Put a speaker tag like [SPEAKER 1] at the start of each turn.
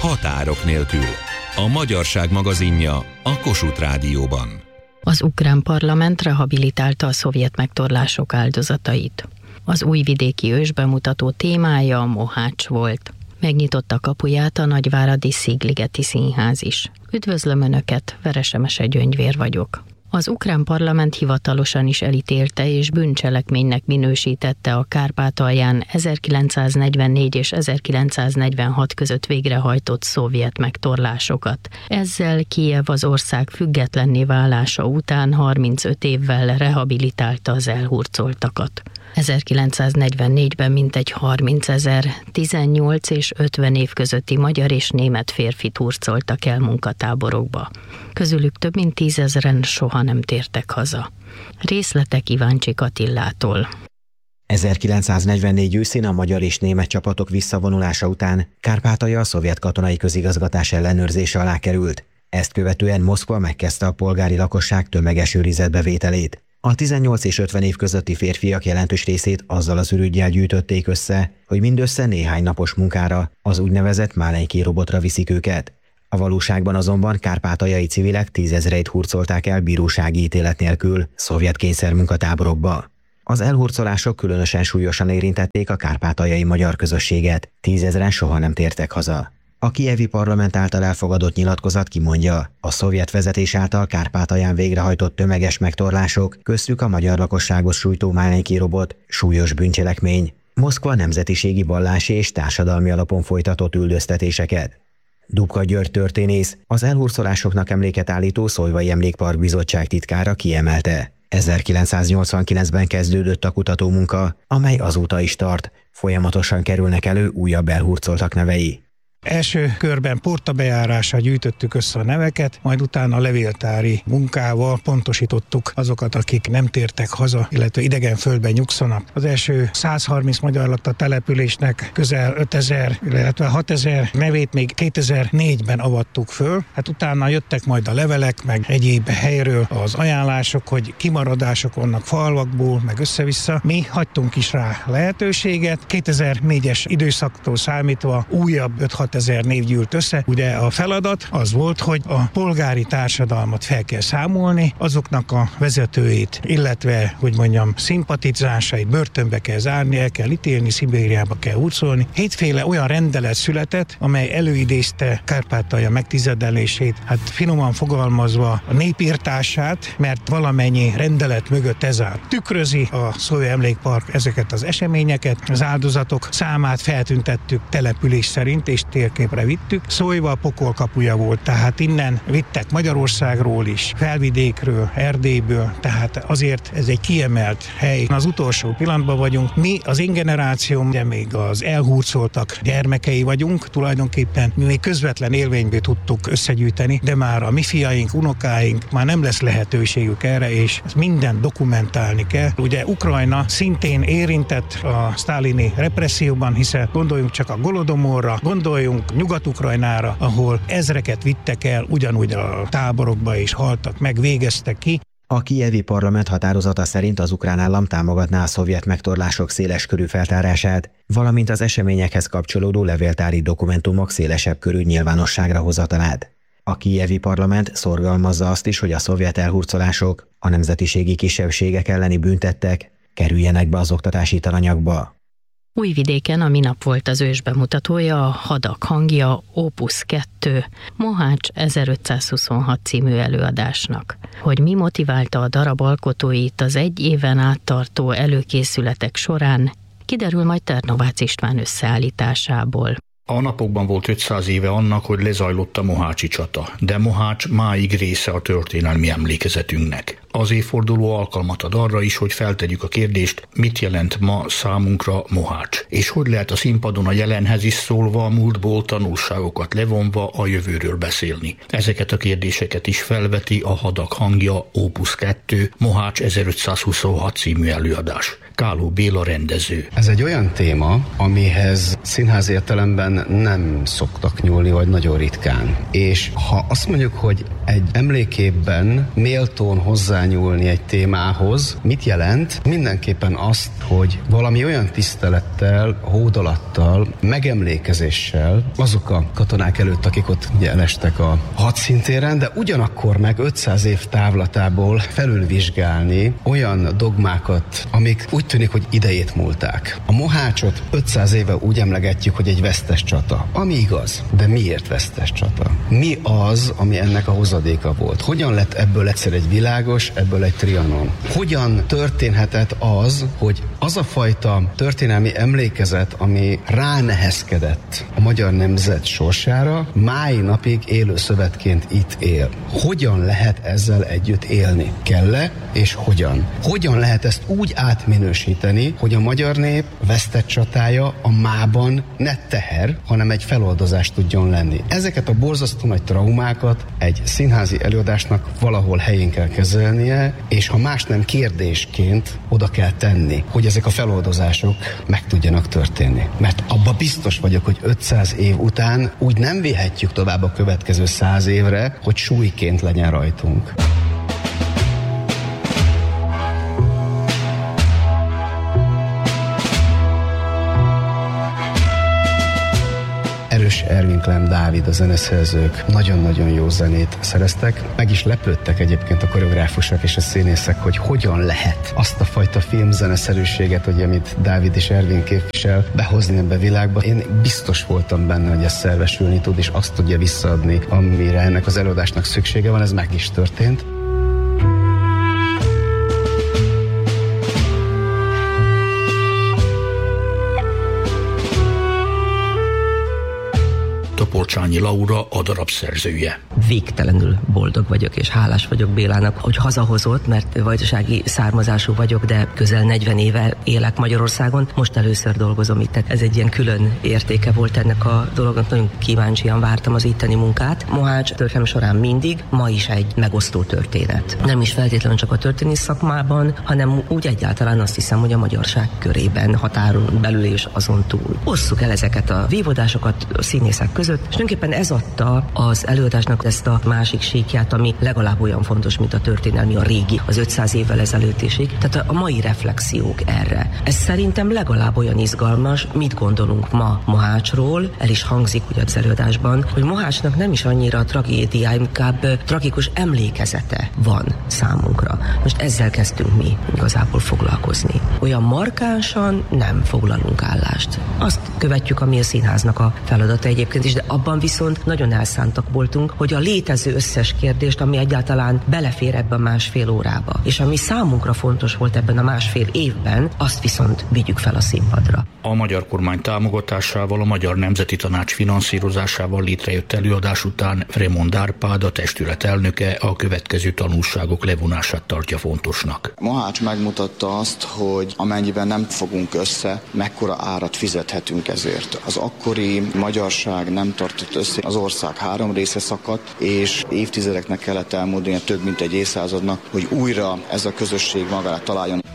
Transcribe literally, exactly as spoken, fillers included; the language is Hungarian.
[SPEAKER 1] Határok nélkül. A Magyarság magazinja a Kossuth Rádióban.
[SPEAKER 2] Az ukrán parlament rehabilitálta a szovjet megtorlások áldozatait. Az újvidéki ősbemutató témája a Mohács volt. Megnyitotta kapuját a nagyváradi Szigligeti Színház is. Üdvözlöm Önöket, Veresemese Gyöngyvér vagyok. Az ukrán parlament hivatalosan is elítélte és bűncselekménynek minősítette a Kárpátalján ezerkilencszáznegyvennégy és ezerkilencszáznegyvenhat között végrehajtott szovjet megtorlásokat. Ezzel Kijev az ország függetlenné válása után harmincöt évvel rehabilitálta az elhurcoltakat. ezerkilencszáznegyvennégyben mintegy harmincezer, tizennyolc és ötven év közötti magyar és német férfit hurcoltak el munkatáborokba. Közülük több mint tízezren soha nem tértek haza. Részletek Iváncsik Attillától.
[SPEAKER 3] ezerkilencszáznegyvennégy őszén a magyar és német csapatok visszavonulása után Kárpátalja a szovjet katonai közigazgatás ellenőrzése alá került. Ezt követően Moszkva megkezdte a polgári lakosság tömeges őrizetbevételét. A tizennyolc és ötven év közötti férfiak jelentős részét azzal az ürüggyel gyűjtötték össze, hogy mindössze néhány napos munkára, az úgynevezett Málenki robotra viszik őket. A valóságban azonban kárpátaljai civilek tízezreit hurcolták el bírósági ítélet nélkül szovjet kényszermunkatáborokba. Az elhurcolások különösen súlyosan érintették a kárpátaljai magyar közösséget, tízezren soha nem tértek haza. A kijevi parlament által elfogadott nyilatkozat kimondja, a szovjet vezetés által Kárpátalján végrehajtott tömeges megtorlások, köztük a magyar lakosságot sújtó Málenki robot, súlyos bűncselekmény, Moszkva nemzetiségi, vallási és társadalmi alapon folytatott üldöztetéseket. Dubka György történész, az elhurcolásoknak emléket állító Szolyvai Emlékpark Bizottság titkára kiemelte. ezerkilencszáznyolcvankilencben kezdődött a kutatómunka, amely azóta is tart, folyamatosan kerülnek elő újabb elhurcoltak nevei.
[SPEAKER 4] Első körben portabejárásra gyűjtöttük össze a neveket, majd utána levéltári munkával pontosítottuk azokat, akik nem tértek haza, illetve idegen földben nyugszanak. Az első százharminc magyar lakta településnek közel ötezer, illetve hatezer nevét még kétezer-négyben avattuk föl. Hát utána jöttek majd a levelek, meg egyéb helyről az ajánlások, hogy kimaradások vannak falvakból, meg össze-vissza. Mi hagytunk is rá lehetőséget. kétezer-négyes időszaktól számítva újabb öt-hat ezer név gyűlt össze. Ugye a feladat az volt, hogy a polgári társadalmat fel kell számolni, azoknak a vezetőit, illetve, hogy mondjam, szimpatizánsait börtönbe kell zárni, el kell ítélni, Szibériába kell hurcolni. Hétféle olyan rendelet született, amely előidézte Kárpátalja megtizedelését, hát finoman fogalmazva a népírtását, mert valamennyi rendelet mögött ez áll. Tükrözi a Szolyvai Emlékpark ezeket az eseményeket, az áldozatok számát feltüntettük település szerint, és térképre vittük. Szolyva Pokol kapuja volt, tehát innen vittek Magyarországról is, Felvidékről, Erdélyből, tehát azért ez egy kiemelt hely. Az utolsó pillanatban vagyunk. Mi, az én generációm, de még az elhurcoltak gyermekei vagyunk, tulajdonképpen mi még közvetlen élményből tudtuk összegyűjteni, de már a mi fiaink, unokáink már nem lesz lehetőségük erre, és mindent dokumentálni kell. Ugye Ukrajna szintén érintett a sztálini represszióban, hiszen gondoljunk csak a Golodomorra, gondoljunk Nyugat-Ukrajnára, ahol ezreket vittek el, ugyanúgy a táborokba is haltak meg, végeztek ki.
[SPEAKER 3] A kijevi parlament határozata szerint az ukrán állam támogatná a szovjet megtorlások széles körű feltárását, valamint az eseményekhez kapcsolódó levéltári dokumentumok szélesebb körű nyilvánosságra hozatalát. A kijevi parlament szorgalmazza azt is, hogy a szovjet elhurcolások, a nemzetiségi kisebbségek elleni bűntettek kerüljenek be az oktatási tananyagba.
[SPEAKER 2] Újvidéken a minap volt az ősbemutatója a Hadak hangja Opus kettő, Mohács ezerötszázhuszonhat című előadásnak. Hogy mi motiválta a darab alkotóit az egy éven át tartó előkészületek során, kiderül majd Ternovácz István összeállításából.
[SPEAKER 5] A napokban volt ötszáz éve annak, hogy lezajlott a mohácsi csata, de Mohács máig része a történelmi emlékezetünknek. Az évforduló alkalmat ad arra is, hogy feltegyük a kérdést, mit jelent ma számunkra Mohács, és hogy lehet a színpadon a jelenhez is szólva, a múltból tanulságokat levonva a jövőről beszélni. Ezeket a kérdéseket is felveti a Hadak hangja Opus kettő, Mohács ezerötszázhuszonhat című előadás. Káló Béla rendező.
[SPEAKER 6] Ez egy olyan téma, amihez színház értelemben nem szoktak nyúlni, vagy nagyon ritkán. És ha azt mondjuk, hogy egy emléképben méltón hozzá hozzányúlni egy témához. Mit jelent? Mindenképpen azt, hogy valami olyan tisztelettel, hódolattal, megemlékezéssel azok a katonák előtt, akik ott ugye elestek a hadszintéren, de ugyanakkor meg ötszáz év távlatából felülvizsgálni olyan dogmákat, amik úgy tűnik, hogy idejét múlták. A Mohácsot ötszáz éve úgy emlegetjük, hogy egy vesztes csata. Ami igaz, de miért vesztes csata? Mi az, ami ennek a hozadéka volt? Hogyan lett ebből egyszer egy világos, ebből egy Trianon? Hogyan történhetett az, hogy az a fajta történelmi emlékezet, ami ránehezkedett a magyar nemzet sorsára, máj napig élő szövetként itt él? Hogyan lehet ezzel együtt élni? Kell-e és hogyan? Hogyan lehet ezt úgy átminősíteni, hogy a magyar nép vesztett csatája a mában ne teher, hanem egy feloldozás tudjon lenni? Ezeket a borzasztó nagy traumákat egy színházi előadásnak valahol helyén kell kezelnie, és ha más nem kérdésként oda kell tenni, hogy ezek a feloldozások meg tudjanak történni. Mert abba biztos vagyok, hogy ötszáz év után úgy nem vihetjük tovább a következő száz évre, hogy súlyként legyen rajtunk. Erős Ervin Klem Dávid, a zeneszerzők nagyon-nagyon jó zenét szereztek. Meg is lepődtek egyébként a koreográfusok és a színészek, hogy hogyan lehet azt a fajta filmzeneszerűséget, hogy amit Dávid és Ervin képvisel, behozni ebbe a világba. Én biztos voltam benne, hogy ez szervesülni tud, és azt tudja visszaadni, amire ennek az előadásnak szüksége van, ez meg is történt.
[SPEAKER 5] Topolcsányi Laura, a darab szerzője.
[SPEAKER 7] Végtelenül boldog vagyok, és hálás vagyok Bélának, hogy hazahozott, mert vajdasági származású vagyok, de közel negyven éve élek Magyarországon. Most először dolgozom itt, tehát ez egy ilyen külön értéke volt ennek a dolognak. Nagyon kíváncsian vártam az itteni munkát. Mohács történelem során mindig, ma is egy megosztó történet. Nem is feltétlenül csak a történész szakmában, hanem úgy egyáltalán azt hiszem, hogy a magyarság körében, határon belül és azon túl. Osszuk el ezeket a vívódásokat a színészek között, és tulajdonképpen ez adta az előadásnak ezt a másik síkját, ami legalább olyan fontos, mint a történelmi, a régi, az ötszáz évvel ezelőtt isig. Tehát a mai reflexiók erre. Ez szerintem legalább olyan izgalmas, mit gondolunk ma Mohácsról, el is hangzik ugye az előadásban, hogy Mohácsnak nem is annyira tragédiája, inkább tragikus emlékezete van számunkra. Most ezzel kezdtünk mi igazából foglalkozni. Olyan markánsan nem foglalunk állást. Azt követjük, ami a színháznak a feladata egyébként is, de abban viszont nagyon elszántak voltunk, hogy a létező összes kérdést, ami egyáltalán belefér ebbe a másfél órába, és ami számunkra fontos volt ebben a másfél évben, azt viszont vigyük fel a színpadra.
[SPEAKER 5] A magyar kormány támogatásával, a Magyar Nemzeti Tanács finanszírozásával létrejött előadás után Fremond Árpád, a testület elnöke a következő tanulságok levonását tartja fontosnak.
[SPEAKER 8] Mohács megmutatta azt, hogy amennyiben nem fogunk össze, mekkora árat fizethetünk ezért. Az akkori magyarság nem tartott össze, az ország három része szakadt, és évtizedeknek kellett elmúlni, több mint egy évszázadnak, hogy újra ez a közösség magára találjon.